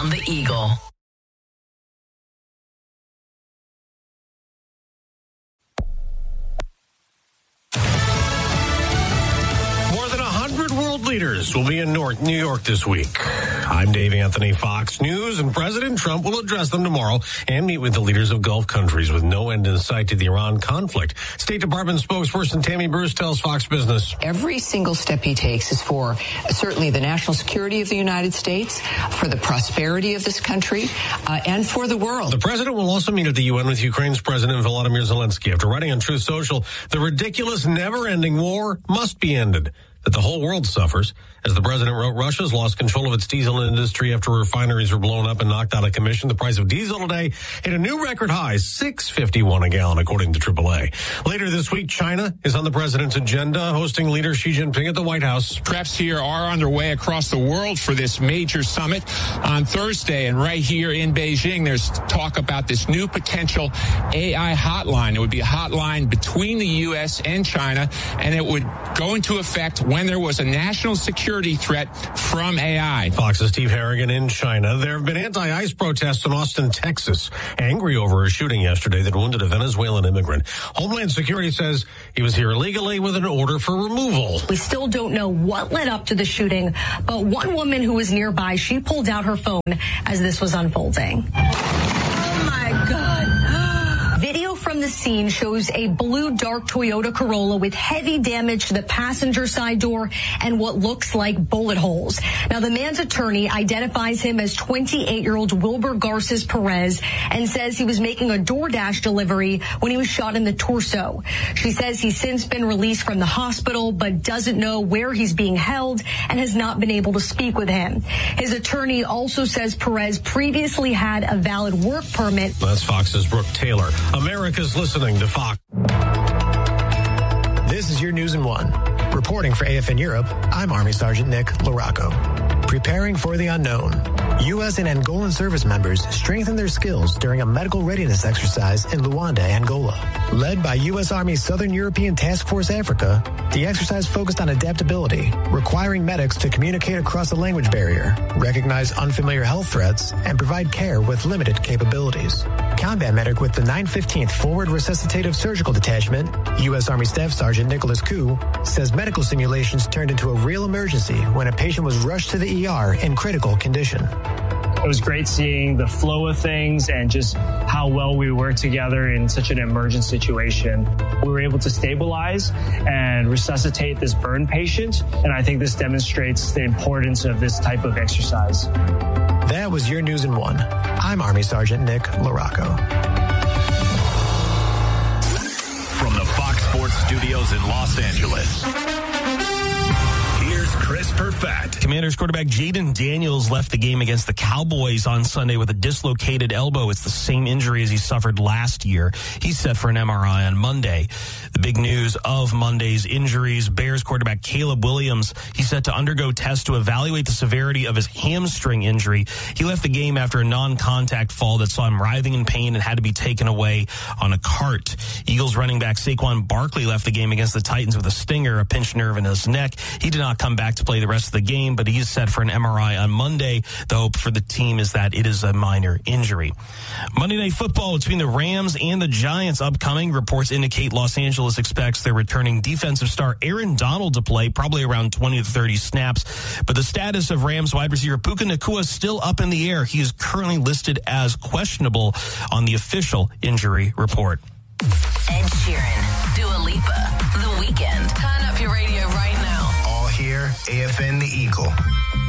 on the Eagle. More than 100 world leaders will be in New York this week. I'm Dave Anthony, Fox News, and President Trump will address them tomorrow and meet with the leaders of Gulf countries with no end in sight to the Iran conflict. State Department spokesperson Tammy Bruce tells Fox Business. Every single step he takes is for certainly the national security of the United States, for the prosperity of this country, and for the world. The president will also meet at the UN with Ukraine's President Volodymyr Zelensky after writing on Truth Social, the ridiculous, never-ending war must be ended. That the whole world suffers. As the president wrote, Russia's lost control of its diesel industry after refineries were blown up and knocked out of commission. The price of diesel today hit a new record high, $6.51 a gallon, according to AAA. Later this week, China is on the president's agenda, hosting leader Xi Jinping at the White House. Preps here are underway across the world for this major summit on Thursday. And right here in Beijing, there's talk about this new potential AI hotline. It would be a hotline between the U.S. and China, and it would go into effect when there was a national security threat from AI. Fox's Steve Harrigan in China. There have been anti-ICE protests in Austin, Texas, angry over a shooting yesterday that wounded a Venezuelan immigrant. Homeland Security says he was here illegally with an order for removal. We still don't know what led up to the shooting, but one woman who was nearby, she pulled out her phone as this was unfolding. Oh my God. Video from the scene shows a blue dark Toyota Corolla with heavy damage to the passenger side door and what looks like bullet holes. Now, the man's attorney identifies him as 28-year-old Wilbur Garces Perez and says he was making a DoorDash delivery when he was shot in the torso. She says he's since been released from the hospital but doesn't know where he's being held and has not been able to speak with him. His attorney also says Perez previously had a valid work permit. That's Fox's Brooke Taylor. America's listening to Fox. This is your News in One. Reporting for AFN Europe, I'm Army Sergeant Nick Larocco. Preparing for the unknown. U.S. and Angolan service members strengthened their skills during a medical readiness exercise in Luanda, Angola. Led by U.S. Army Southern European Task Force Africa, the exercise focused on adaptability, requiring medics to communicate across a language barrier, recognize unfamiliar health threats, and provide care with limited capabilities. Combat medic with the 915th Forward Resuscitative Surgical Detachment, U.S. Army Staff Sergeant Nicholas Koo, says medical simulations turned into a real emergency when a patient was rushed to the ER in critical condition. It was great seeing the flow of things and just how well we worked together in such an emergent situation. We were able to stabilize and resuscitate this burn patient, and I think this demonstrates the importance of this type of exercise. That was your News in One. I'm Army Sergeant Nick Larocco. From the Fox Sports Studios in Los Angeles, here's Chris Perfett. Commanders quarterback Jaden Daniels left the game against the Cowboys on Sunday with a dislocated elbow. It's the same injury as he suffered last year. He's set for an MRI on Monday. The big news of Monday's injuries, Bears quarterback Caleb Williams, he's set to undergo tests to evaluate the severity of his hamstring injury. He left the game after a non-contact fall that saw him writhing in pain and had to be taken away on a cart. Eagles running back Saquon Barkley left the game against the Titans with a stinger, a pinched nerve in his neck. He did not come back to play the rest of the game, but he's set for an MRI on Monday. The hope for the team is that it is a minor injury. Monday Night Football between the Rams and the Giants upcoming. Reports indicate Los Angeles expects their returning defensive star Aaron Donald to play, probably around 20 to 30 snaps. But the status of Rams wide receiver Puka Nacua is still up in the air. He is currently listed as questionable on the official injury report. Ed Sheeran, Dua Lipa, The Weeknd. Turn up your radio right now. All here, AFN The Eagle.